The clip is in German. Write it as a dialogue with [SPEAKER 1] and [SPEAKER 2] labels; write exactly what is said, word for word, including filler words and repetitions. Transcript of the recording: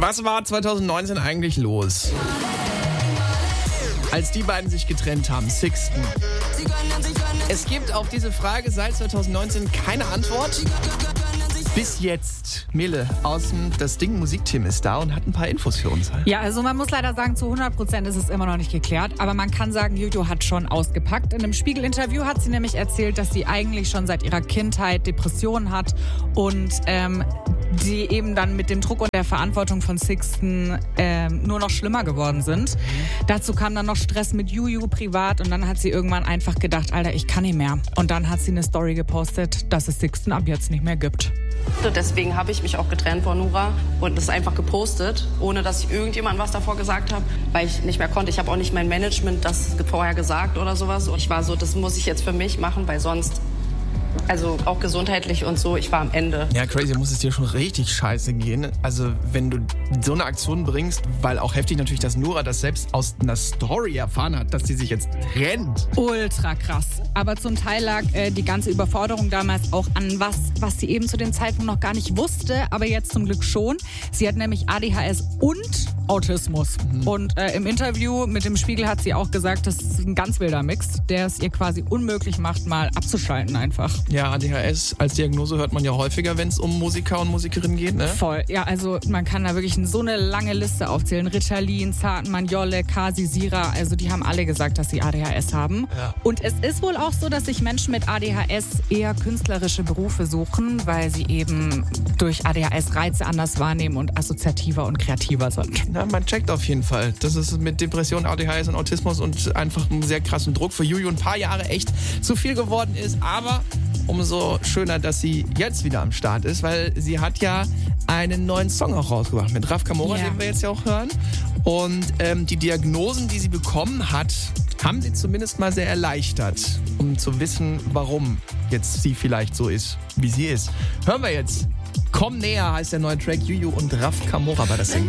[SPEAKER 1] Was war zwanzig neunzehn eigentlich los? Als die beiden sich getrennt haben, Sixten. Es gibt auf diese Frage seit zwanzig neunzehn keine Antwort. Bis jetzt. Mille, außen das Ding Musikteam ist da und hat ein paar Infos für uns.
[SPEAKER 2] Ja, also man muss leider sagen, zu hundert Prozent ist es immer noch nicht geklärt. Aber man kann sagen, Juju hat schon ausgepackt. In einem Spiegel-Interview hat sie nämlich erzählt, dass sie eigentlich schon seit ihrer Kindheit Depressionen hat und ähm, die eben dann mit dem Druck und der Verantwortung von Sixten ähm, nur noch schlimmer geworden sind. Mhm. Dazu kam dann noch Stress mit Juju privat und dann hat sie irgendwann einfach gedacht, Alter, ich kann nicht mehr. Und dann hat sie eine Story gepostet, dass es Sixten ab jetzt nicht mehr gibt.
[SPEAKER 3] Deswegen habe ich mich auch getrennt von Nura und das einfach gepostet, ohne dass ich irgendjemandem was davor gesagt habe, weil ich nicht mehr konnte. Ich habe auch nicht mein Management das vorher gesagt oder sowas. Und ich war so, das muss ich jetzt für mich machen, weil sonst, also auch gesundheitlich und so, ich war am Ende.
[SPEAKER 1] Ja, crazy, muss es dir schon richtig scheiße gehen. Also wenn du so eine Aktion bringst, weil auch heftig natürlich, dass Nura das selbst aus einer Story erfahren hat, dass sie sich jetzt trennt.
[SPEAKER 2] Ultra krass. Aber zum Teil lag äh, die ganze Überforderung damals auch an was, was sie eben zu dem Zeitpunkt noch gar nicht wusste, aber jetzt zum Glück schon. Sie hat nämlich A D H S und Autismus. Mhm. Und äh, im Interview mit dem Spiegel hat sie auch gesagt, das ist ein ganz wilder Mix, der es ihr quasi unmöglich macht, mal abzuschalten einfach.
[SPEAKER 1] Ja, A D H S als Diagnose hört man ja häufiger, wenn es um Musiker und Musikerinnen geht, ne?
[SPEAKER 2] Voll. Ja, also man kann da wirklich so eine lange Liste aufzählen. Ritalin, Zartmann, Jolle, Kasi, Sira, also die haben alle gesagt, dass sie A D H S haben. Ja. Und es ist wohl auch so, dass sich Menschen mit A D H S eher künstlerische Berufe suchen, weil sie eben durch A D H S Reize anders wahrnehmen und assoziativer und kreativer sind.
[SPEAKER 1] Na, man checkt auf jeden Fall. Das ist mit Depression, A D H S und Autismus und einfach einem sehr krassen Druck für Juju ein paar Jahre echt zu viel geworden ist. Aber umso schöner, dass sie jetzt wieder am Start ist, weil sie hat ja einen neuen Song auch rausgebracht mit Raf Camora, yeah. den wir jetzt ja auch hören. Und ähm, die Diagnosen, die sie bekommen hat, haben sie zumindest mal sehr erleichtert, um zu wissen, warum jetzt sie vielleicht so ist, wie sie ist. Hören wir jetzt. Komm näher heißt der neue Track. Juju und Raf Camora war das Ding.